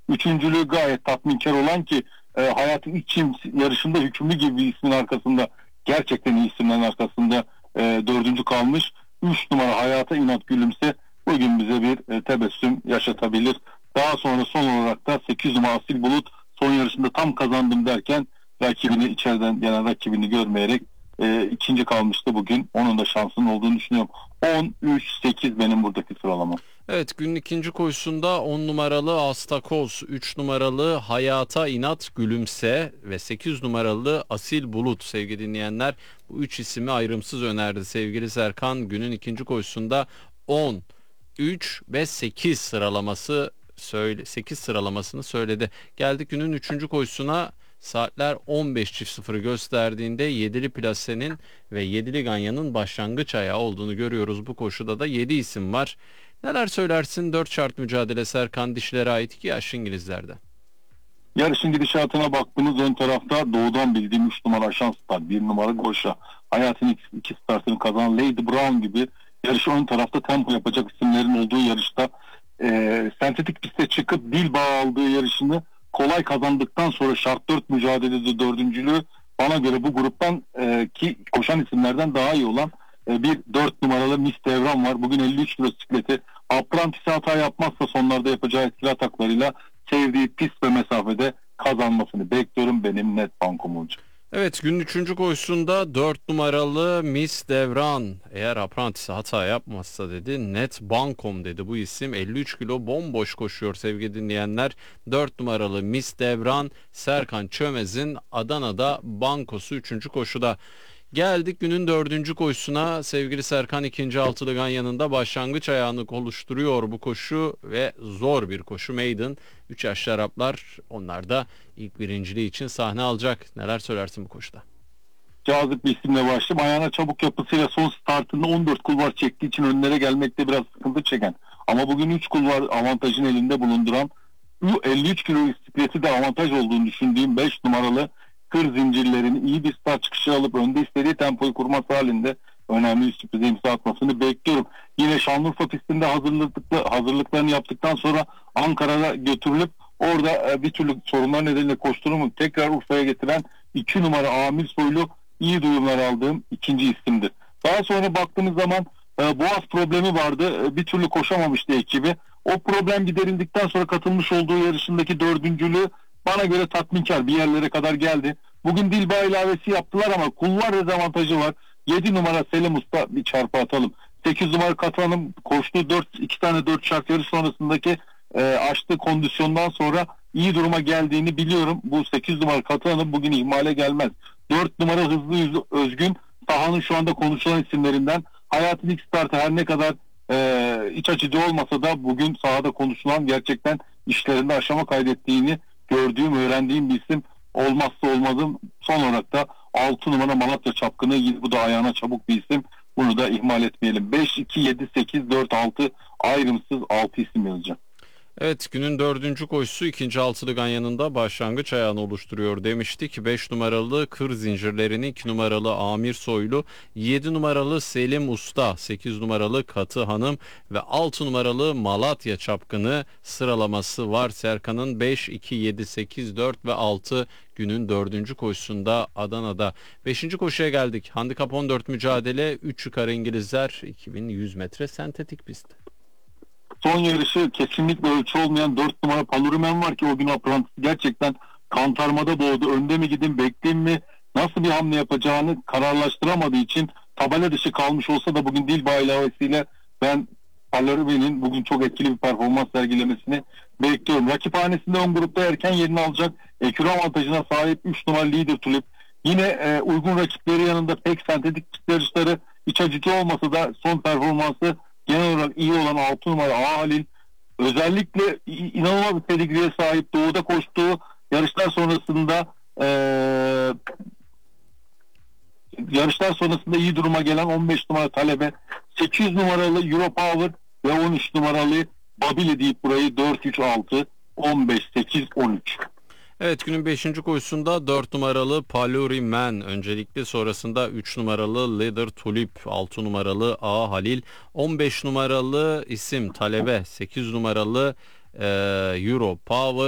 Üçüncülüğü gayet tatminkar olan ki hayatın ilk çim yarışında hükümlü gibi bir ismin arkasında, gerçekten iyi isimlerin arkasında dördüncü kalmış. 3 numara Hayata İnat Gülümse bugün bize bir tebessüm yaşatabilir. Daha sonra son olarak da 8 numara Asil Bulut son yarışında tam kazandım derken rakibini, içeriden gelen rakibini görmeyerek ikinci kalmıştı bugün. Onun da şansının olduğunu düşünüyorum. 10-3-8 benim buradaki sıralamam. Evet, günün ikinci koşusunda 10 numaralı Astakoz, 3 numaralı Hayata İnat Gülümse ve 8 numaralı Asil Bulut, sevgili dinleyenler, bu 3 ismi ayrımsız önerdi sevgili Serkan. Günün ikinci koşusunda 10, 3 ve 8 sıralamasını söyledi. Geldik günün üçüncü koşusuna. Saatler 15.00 gösterdiğinde yedili plasenin ve yedili ganyanın başlangıç ayağı olduğunu görüyoruz. Bu koşuda da 7 isim var. Neler söylersin? 4 şart mücadele Serkan, dişlere ait 2 yaşlı İngilizlerde. Yarışın gidişatına baktığımız ön tarafta doğudan bildiğim 3 numara Şans Star, 1 numara Goşa, hayatın iki startını kazanan Lady Brown gibi yarışı ön tarafta tempo yapacak isimlerin olduğu yarışta sentetik piste çıkıp dil bağı aldığı yarışını kolay kazandıktan sonra şart 4 mücadelede dördüncülüğü bana göre bu gruptan ki koşan isimlerden daha iyi olan bir 4 numaralı Miss Devran var. Bugün 53 kilo sikleti. Apprentice hata yapmazsa sonlarda yapacağı etkili ataklarıyla sevdiği pist ve mesafede kazanmasını bekliyorum. Benim net bankom olacak. Evet, günün 3. koşusunda 4 numaralı Miss Devran, eğer Apprentice hata yapmazsa dedi, net bankom dedi bu isim. 53 kilo bomboş koşuyor sevgili dinleyenler. 4 numaralı Miss Devran, Serkan Çömez'in Adana'da bankosu 3. koşuda. Geldik günün 4. koşusuna sevgili Serkan. İkinci altılı ganyanında başlangıç ayağını oluşturuyor bu koşu ve zor bir koşu. Maiden 3 yaşlı Araplar, onlar da ilk birinciliği için sahne alacak. Neler söylersin bu koşuda? Cazip bir isimle başlayayım. Ayağına çabuk yapısıyla son startında 14 kulvar çektiği için önlere gelmekte biraz sıkıntı çeken ama bugün 3 kulvar avantajın elinde bulunduran 53 kilo bisikleti de avantaj olduğunu düşündüğüm 5 numaralı Kır Zincirlerini iyi bir start çıkışı alıp önde istediği tempoyu kurması halinde önemli bir sürprize imza atmasını bekliyorum. Yine Şanlıurfa pistinde hazırlıklarını yaptıktan sonra Ankara'da götürülüp orada bir türlü sorunlar nedeniyle koşturumu tekrar Urfa'ya getiren 2 numara Amir Soylu iyi duyumlar aldığım ikinci isimdir. Daha sonra baktığımız zaman boğaz problemi vardı. Bir türlü koşamamıştı ekibi. O problem giderildikten sonra katılmış olduğu yarışındaki dördüncülüğü bana göre tatminkar bir yerlere kadar geldi. Bugün Dilba ilavesi yaptılar ama kulvar dezavantajı var. 7 numara Selim Usta bir çarpı atalım. 8 numara Katan'ın koştuğu 2 tane 4 şart yarış sonrasındaki açtığı kondisyondan sonra iyi duruma geldiğini biliyorum. Bu 8 numara Katan'ın bugün ihmale gelmez. 4 numara Hızlı Özgün sahanın şu anda konuşulan isimlerinden. Hayatın ilk startı her ne kadar iç açıcı olmasa da bugün sahada konuşulan, gerçekten işlerinde aşama kaydettiğini gördüğüm, öğrendiğim bir isim, olmazsa olmazım. Son olarak da 6 numara Malatya Çapkını, bu da ayağına çabuk bir isim. Bunu da ihmal etmeyelim. 5, 2, 7, 8, 4, 6 ayrımsız 6 isim yazacağım. Evet, günün 4. koşusu ikinci altılı ganyanında başlangıç ayağını oluşturuyor demiştik. 5 numaralı Kır Zincirlerini, 2 numaralı Amir Soylu, 7 numaralı Selim Usta, 8 numaralı Katı Hanım ve 6 numaralı Malatya Çapkını sıralaması var Serkan'ın. 5, 2, 7, 8, 4 ve 6 günün 4. koşusunda Adana'da. 5. koşuya geldik. Handikap 14 mücadele, 3 yukarı İngilizler, 2100 metre sentetik pist. Son yarışı kesinlikle ölçü olmayan 4 numara Palurimen var ki o gün Apprentice gerçekten kantarmada boğdu. Önde mi gidin, bekleyeyim mi, nasıl bir hamle yapacağını kararlaştıramadığı için tabela dışı kalmış olsa da bugün Dilba ilavesiyle ben Palurimen'in bugün çok etkili bir performans sergilemesini bekliyorum. Rakiphanesinde ön grupta erken yerini alacak ekürü avantajına sahip 3 numara Lider Tulip. Yine uygun rakipleri yanında pek sentetik pist yarışları iç açıcı olmasa da son performansı genel olarak iyi olan 6 numara A Halil, özellikle inanılmaz bir pedigriye sahip, doğuda koştuğu yarışlar sonrasında iyi duruma gelen 15 numara Talebe, 8 numaralı Europower ve 13 numaralı Babili deyip burayı 4-3-6, 15-8-13. Evet, günün 5. koşusunda 4 numaralı Paluri Man öncelikli, sonrasında 3 numaralı Leader Tulip, 6 numaralı A Halil, 15 numaralı isim Talebe, 8 numaralı Euro Power